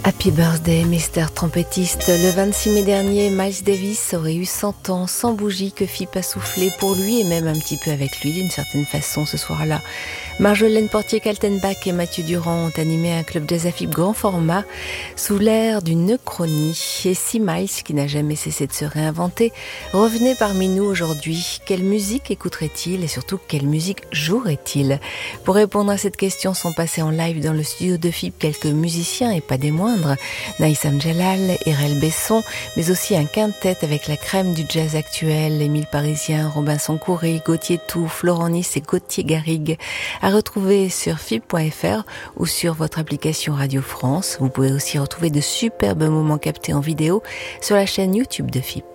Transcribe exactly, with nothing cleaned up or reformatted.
Happy birthday, mister Trompettiste. Le vingt-six mai dernier, Miles Davis aurait eu cent ans, sans bougie que F I P a soufflé pour lui et même un petit peu avec lui d'une certaine façon ce soir-là. Marjolaine Portier-Kaltenbach et Mathieu Durand ont animé un club jazz à F I P grand format sous l'air d'une uchronie. Et si Miles, qui n'a jamais cessé de se réinventer, revenait parmi nous aujourd'hui, quelle musique écouterait-il et surtout quelle musique jouerait-il? Pour répondre à cette question sont passés en live dans le studio de F I P quelques musiciens et pas des moindres, Naïsam Jalal, Erel Besson, mais aussi un quintet avec la crème du jazz actuel, Émile Parisien, Robinson Couré, Gauthier Tout, Florent Nice et Gauthier Garrigue, à retrouver sur F I P point F R ou sur votre application Radio France. Vous pouvez aussi retrouver de superbes moments captés en vidéo sur la chaîne YouTube de F I P.